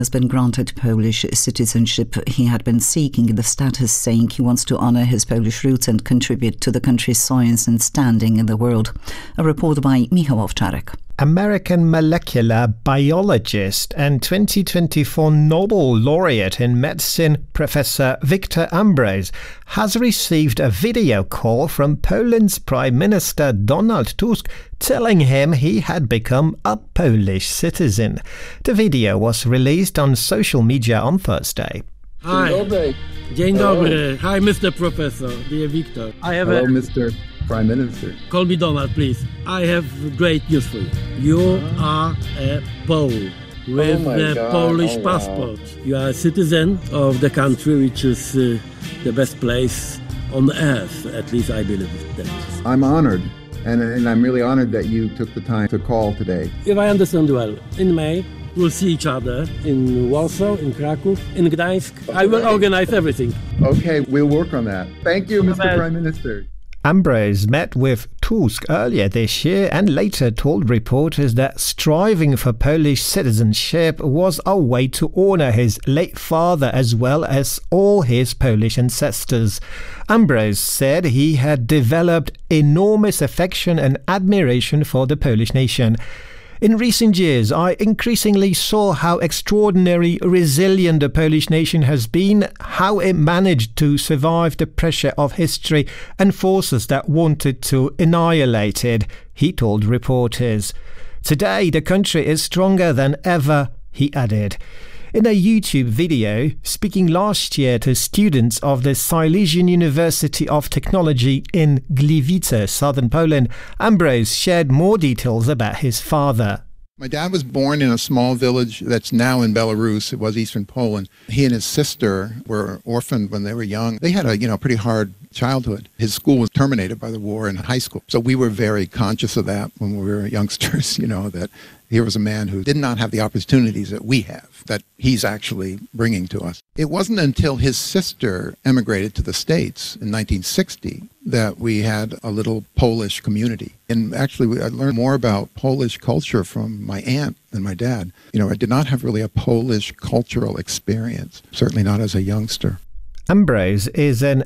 has been granted Polish citizenship. He had been seeking the status, saying he wants to honour his Polish roots and contribute to the country's science and standing in the world. A report by Michał Owczarek. American molecular biologist and 2024 Nobel laureate in medicine Professor Victor Ambros has received a video call from Poland's Prime Minister Donald Tusk telling him he had become a Polish citizen. The video was released on social media on Thursday. Hi. Dzień dobry. Hi, Mr. Professor, dear Victor. Hello, Mr. Prime Minister. Call me Donald, please. I have great news for you. You are a Pole with a Polish passport. You are a citizen of the country, which is the best place on earth. At least I believe that. I'm honored, and I'm really honored that you took the time to call today. If I understand well, in May, we'll see each other in Warsaw, in Kraków, in Gdańsk. I will organize everything. Okay, we'll work on that. Thank you, Mr. Prime Minister. Ambros met with Tusk earlier this year and later told reporters that striving for Polish citizenship was a way to honour his late father as well as all his Polish ancestors. Ambros said he had developed enormous affection and admiration for the Polish nation. In recent years, I increasingly saw how extraordinarily resilient the Polish nation has been, how it managed to survive the pressure of history and forces that wanted to annihilate it, he told reporters. Today, the country is stronger than ever, he added. In a YouTube video, speaking last year to students of the Silesian University of Technology in Gliwice, southern Poland, Ambros shared more details about his father. My dad was born in a small village that's now in Belarus. It was eastern Poland. He and his sister were orphaned when they were young. They had a pretty hard childhood. His school was terminated by the war in high school. So we were very conscious of that when we were youngsters, that here was a man who did not have the opportunities that we have, that he's actually bringing to us. It wasn't until his sister emigrated to the States in 1960 that we had a little Polish community. And actually, I learned more about Polish culture from my aunt than my dad. I did not have really a Polish cultural experience, certainly not as a youngster. Ambros is an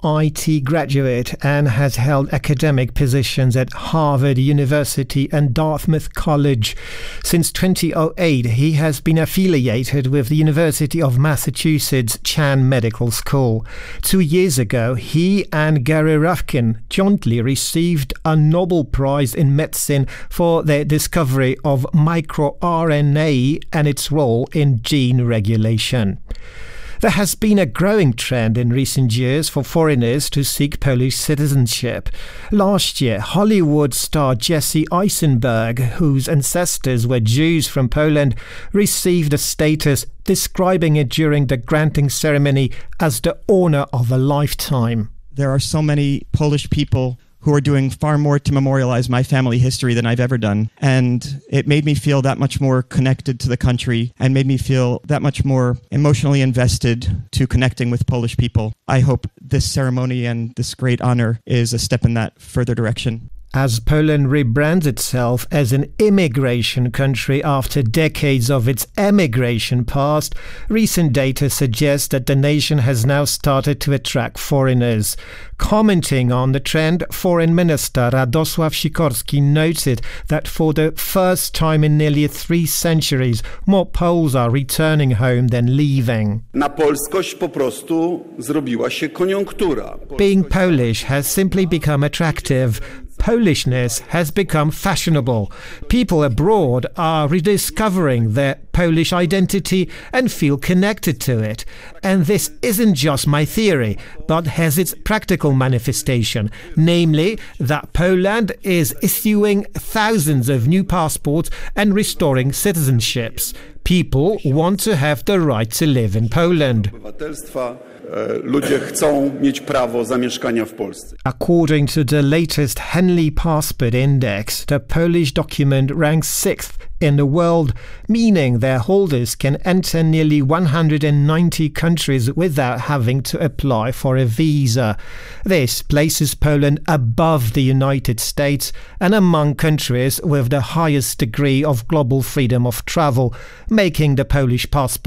MIT graduate and has held academic positions at Harvard University and Dartmouth College. Since 2008, he has been affiliated with the University of Massachusetts Chan Medical School. 2 years ago, he and Gary Ruvkun jointly received a Nobel Prize in Medicine for their discovery of microRNA and its role in gene regulation. There has been a growing trend in recent years for foreigners to seek Polish citizenship. Last year, Hollywood star Jesse Eisenberg, whose ancestors were Jews from Poland, received a status, describing it during the granting ceremony as the honour of a lifetime. There are so many Polish people who are doing far more to memorialize my family history than I've ever done. And it made me feel that much more connected to the country and made me feel that much more emotionally invested to connecting with Polish people. I hope this ceremony and this great honor is a step in that further direction. As Poland rebrands itself as an immigration country after decades of its emigration past, recent data suggests that the nation has now started to attract foreigners. Commenting on the trend, Foreign Minister Radosław Sikorski noted that for the first time in nearly 3 centuries, more Poles are returning home than leaving. Na polskość po prostu zrobiła się koniunktura. Being Polish has simply become attractive. Polishness has become fashionable. People abroad are rediscovering their Polish identity and feel connected to it. And this isn't just my theory, but has its practical manifestation, namely that Poland is issuing thousands of new passports and restoring citizenships. People want to have the right to live in Poland. Ludzie chcą mieć prawo zamieszkania w Polsce. According to the latest Henley Passport Index, the Polish document ranks 6th in the world, meaning their holders can enter nearly 190 countries without having to apply for a visa. This places Poland above the United States and among countries with the highest degree of global freedom of travel, making the Polish passport